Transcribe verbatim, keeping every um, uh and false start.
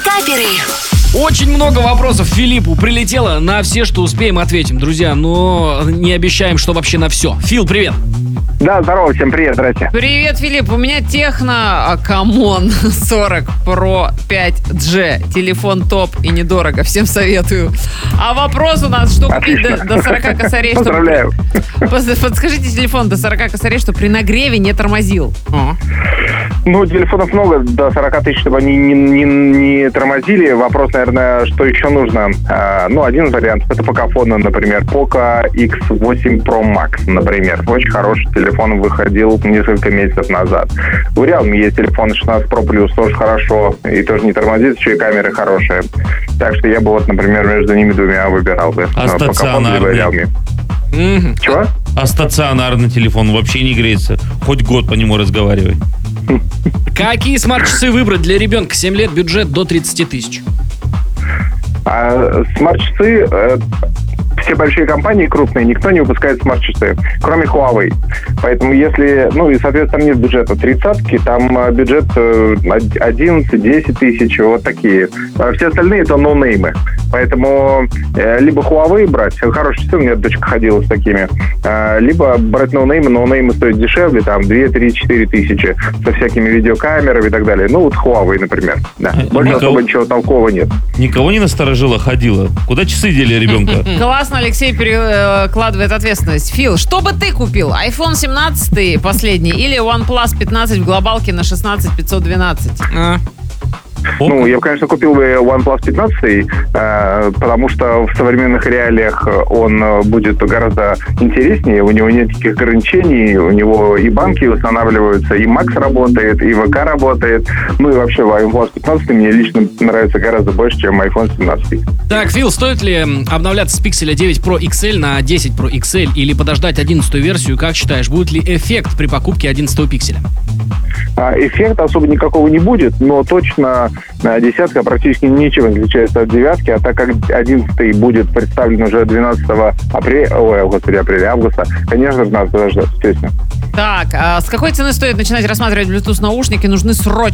Стартаперы. Очень много вопросов Филиппу прилетело. На все, что успеем, ответим, друзья. Но не обещаем, что вообще на все. Фил, привет. Да, здорово, всем привет, здрасте. Привет, Филипп. У меня Техно Камон сорок Pro пять джи. Телефон топ и недорого. Всем советую. А вопрос у нас, что купить до, до сорок косарей, чтобы... Поздравляю. Подскажите телефон до сорок косарей, чтобы при нагреве не тормозил. О. Ну, телефонов много, до сорок тысяч, чтобы они не, не, не тормозили. Вопрос, наверное, что еще нужно? А, ну, один вариант, это Pocophone, например. Poco икс восемь Pro Max, например. Очень хороший телефон, выходил несколько месяцев назад. У Realme есть телефон шестнадцать Pro Plus, тоже хорошо. И тоже не тормозит, еще и камеры хорошие. Так что я бы вот, например, между ними двумя выбирал бы. А Pocophone либо Realme. Мгм. Чего? А стационарный телефон вообще не греется. Хоть год по нему разговаривай. Какие смарт-часы выбрать для ребенка? семь лет, бюджет до тридцать тысяч. А смарт-часы, э, все большие компании крупные, никто не выпускает смарт-часы, кроме Huawei. Поэтому если, ну и, соответственно, нет бюджета тридцатки, там э, бюджет э, одиннадцать-десять тысяч, вот такие. А все остальные это ноунеймы. Поэтому э, либо Huawei брать, хорошие часы, у меня дочка ходила с такими, э, либо брать ноунеймы, ноунеймы стоят дешевле, там два-три-четыре тысячи, со всякими видеокамерами и так далее. Ну вот Huawei, например. Да. Больше Никого- особо ничего толкового нет. Никого не насторожило, ходила. Куда часы дели ребенка? Классно, Алексей перекладывает ответственность. Фил, что бы ты купил? айфон семнадцать последний или OnePlus пятнадцать в глобалке на шестнадцать пятьсот двенадцать? А. Ну, я бы, конечно, купил бы OnePlus пятнадцать, э, потому что в современных реалиях он э, будет гораздо интереснее, у него нет никаких ограничений, у него и банки устанавливаются, и Max работает, и ви кей работает. Ну и вообще OnePlus пятнадцать мне лично нравится гораздо больше, чем айфон семнадцать. Так, Фил, стоит ли обновляться с Pixel девять Pro икс эль на десять Pro икс эль или подождать одиннадцатую версию? Как считаешь, будет ли эффект при покупке одиннадцатого пикселя? А, эффекта особо никакого не будет, но точно а, десятка практически ничем не отличается от девятки, а так как одиннадцатый будет представлен уже двенадцатого апреля, ой, господи, апреля, августа, конечно же, надо подождать, естественно. Так, а с какой цены стоит начинать рассматривать Bluetooth наушники? Нужны срочно.